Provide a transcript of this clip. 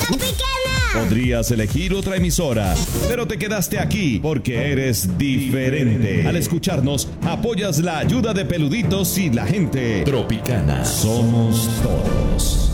Podrías elegir otra emisora, pero te quedaste aquí porque eres diferente. Al escucharnos, apoyas la ayuda de Peluditos y la gente. Tropicana. Somos todos.